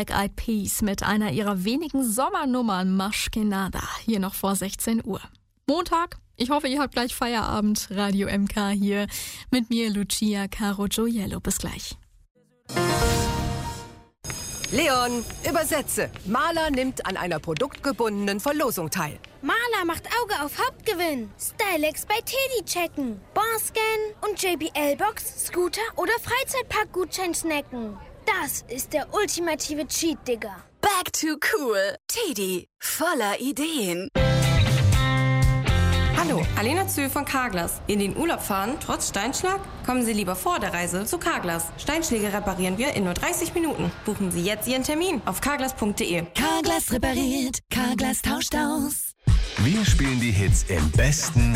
Black Eyed Peas mit einer ihrer wenigen Sommernummern, Más que nada, hier noch vor 16 Uhr. Montag, ich hoffe, ihr habt gleich Feierabend. Radio MK hier mit mir, Lucia Caro Gioiello. Bis gleich. Leon, übersetze. Maler nimmt an einer produktgebundenen Verlosung teil. Maler macht Auge auf Hauptgewinn. Stylex bei Teddy checken. Barscan und JBL-Box, Scooter oder Freizeitpark-Gutschein snacken. Das ist der ultimative Cheat, Digga. Back to cool. Teddy, voller Ideen. Hallo, Alena Zühl von Carglass. In den Urlaub fahren, trotz Steinschlag? Kommen Sie lieber vor der Reise zu Carglass. Steinschläge reparieren wir in nur 30 Minuten. Buchen Sie jetzt Ihren Termin auf carglass.de. Carglass repariert, Carglass tauscht aus. Wir spielen die Hits im besten